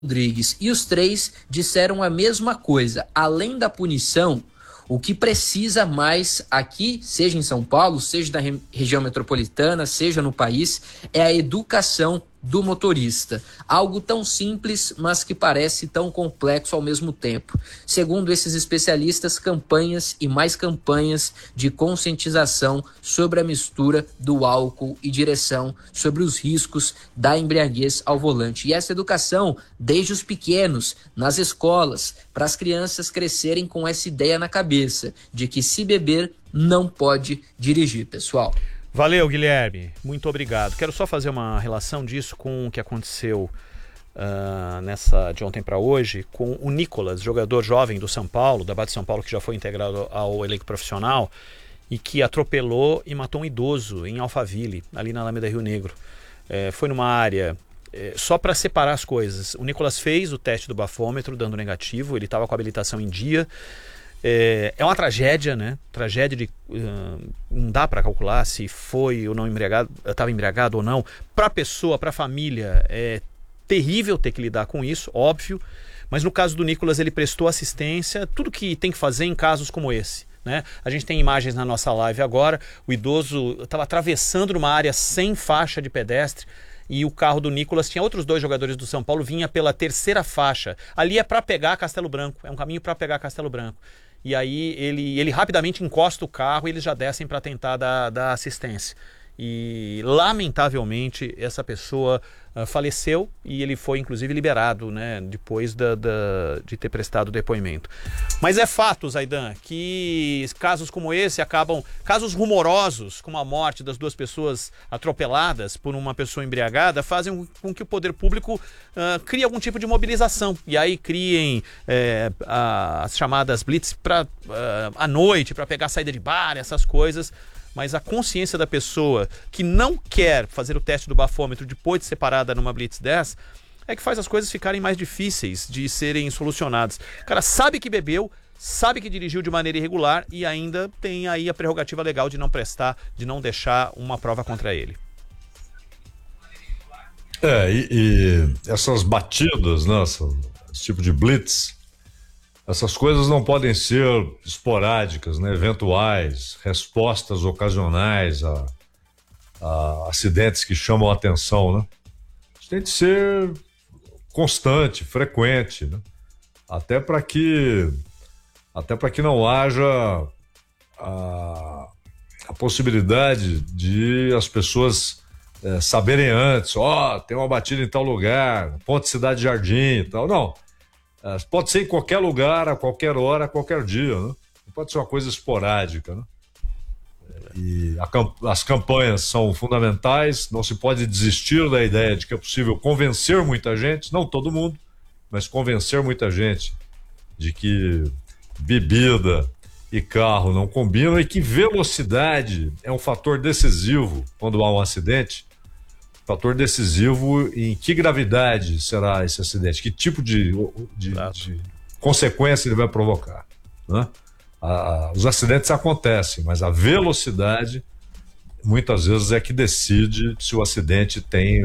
Rodrigues. E os três disseram a mesma coisa. Além da punição, o que precisa mais aqui, seja em São Paulo, seja na região metropolitana, seja no país, é a educação do motorista. Algo tão simples, mas que parece tão complexo ao mesmo tempo. Segundo esses especialistas, campanhas e mais campanhas de conscientização sobre a mistura do álcool e direção, sobre os riscos da embriaguez ao volante. E essa educação, desde os pequenos, nas escolas, para as crianças crescerem com essa ideia na cabeça, de que se beber, não pode dirigir, pessoal. Valeu, Guilherme. Muito obrigado. Quero só fazer uma relação disso com o que aconteceu de ontem para hoje com o Nicolas, jogador jovem do São Paulo, da base de São Paulo, que já foi integrado ao elenco profissional e que atropelou e matou um idoso em Alphaville, ali na Alameda Rio Negro. Foi numa área... só para separar as coisas, o Nicolas fez o teste do bafômetro, dando negativo, ele estava com a habilitação em dia. É uma tragédia, né? Tragédia de... não dá para calcular se foi ou não embriagado, estava embriagado ou não. Para a pessoa, para a família, é terrível ter que lidar com isso, óbvio. Mas no caso do Nicolas, ele prestou assistência, tudo que tem que fazer em casos como esse, né? A gente tem imagens na nossa live agora. O idoso estava atravessando numa área sem faixa de pedestre. E o carro do Nicolas tinha outros dois jogadores do São Paulo, vinha pela terceira faixa. Ali é para pegar Castelo Branco, é um caminho para pegar Castelo Branco. E aí ele rapidamente encosta o carro e eles já descem para tentar dar assistência. E lamentavelmente essa pessoa faleceu e ele foi inclusive liberado, né, depois de ter prestado depoimento. Mas é fato, Zaidan, que casos como esse acabam, casos rumorosos, como a morte das duas pessoas atropeladas por uma pessoa embriagada, fazem com que o poder público crie algum tipo de mobilização. E aí criem as chamadas blitz à noite, para pegar saída de bar, essas coisas. Mas a consciência da pessoa que não quer fazer o teste do bafômetro depois de ser parada numa blitz dessa é que faz as coisas ficarem mais difíceis de serem solucionadas. O cara sabe que bebeu, sabe que dirigiu de maneira irregular e ainda tem aí a prerrogativa legal de não prestar, de não deixar uma prova contra ele. E essas batidas, né, esse tipo de blitz, essas coisas não podem ser esporádicas, né, eventuais, respostas ocasionais a acidentes que chamam a atenção, né? Isso tem de ser constante, frequente, né? Até para que não haja a possibilidade de as pessoas saberem antes, tem uma batida em tal lugar, Ponte Cidade Jardim e tal. Não. Pode ser em qualquer lugar, a qualquer hora, a qualquer dia, né? Não pode ser uma coisa esporádica, né? E as campanhas são fundamentais, não se pode desistir da ideia de que é possível convencer muita gente, não todo mundo, mas convencer muita gente de que bebida e carro não combinam e que velocidade é um fator decisivo quando há um acidente. Fator decisivo em que gravidade será esse acidente, que tipo de consequência ele vai provocar, né? Os acidentes acontecem, mas a velocidade muitas vezes é que decide se o acidente tem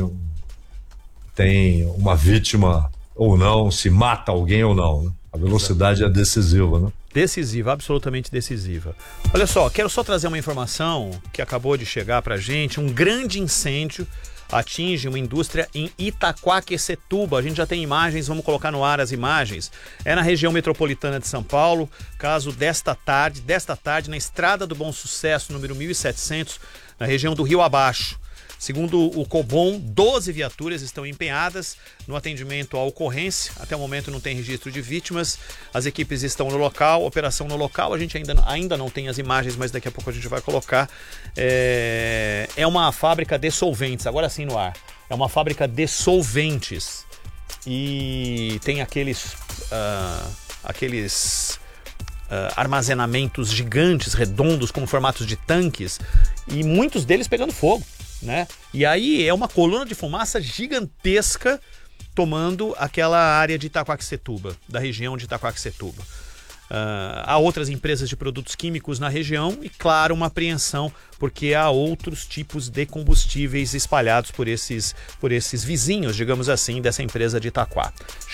uma vítima ou não, se mata alguém ou não, né? A velocidade é decisiva, né? Decisiva, absolutamente decisiva. Olha só, quero só trazer uma informação que acabou de chegar pra gente. Um grande incêndio atinge uma indústria em Itaquaquecetuba. A gente já tem imagens, vamos colocar no ar as imagens. É na região metropolitana de São Paulo. Caso desta tarde, na Estrada do Bom Sucesso, número 1700, na região do Rio Abaixo. Segundo o Cobom, 12 viaturas estão empenhadas no atendimento à ocorrência. Até o momento não tem registro de vítimas. As equipes estão no local, operação no local. A gente ainda não tem as imagens, mas daqui a pouco a gente vai colocar. É uma fábrica de solventes, agora sim no ar. É uma fábrica de solventes. E tem aqueles armazenamentos gigantes, redondos, com formatos de tanques. E muitos deles pegando fogo, né? E aí é uma coluna de fumaça gigantesca tomando aquela área de Itaquaquecetuba, da região de Itaquaquecetuba. há outras empresas de produtos químicos na região e, claro, uma apreensão porque há outros tipos de combustíveis espalhados por esses vizinhos, digamos assim, dessa empresa de Itaquá.